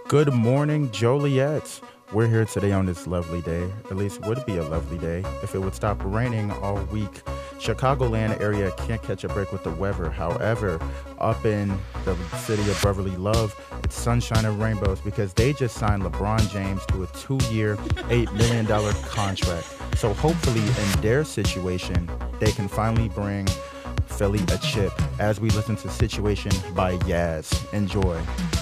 Good morning, Joliet. We're here today on this lovely day. At least it would be a lovely day if it would stop raining all week. Chicagoland area can't catch a break with the weather. However, up in the city of Brotherly Love, it's sunshine and rainbows because they just signed LeBron James to a 2-year, $8 million contract. So hopefully in their situation, they can finally bring Philly a chip as we listen to Situation by Yaz. Enjoy.